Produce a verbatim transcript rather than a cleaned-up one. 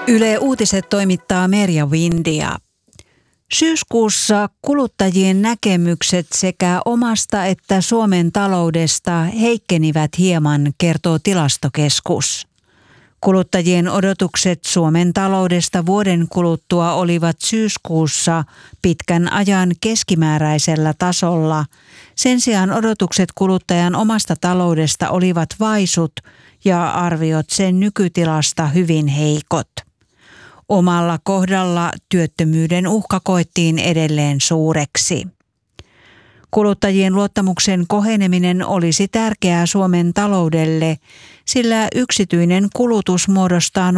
Yle Uutiset toimittaa Merja Windia. Syyskuussa kuluttajien näkemykset sekä omasta että Suomen taloudesta heikkenivät hieman, kertoo Tilastokeskus. Kuluttajien odotukset Suomen taloudesta vuoden kuluttua olivat syyskuussa pitkän ajan keskimääräisellä tasolla. Sen sijaan odotukset kuluttajan omasta taloudesta olivat vaisut ja arviot sen nykytilasta hyvin heikot. Omalla kohdalla työttömyyden uhka koettiin edelleen suureksi. Kuluttajien luottamuksen koheneminen olisi tärkeää Suomen taloudelle, sillä yksityinen kulutus muodostaa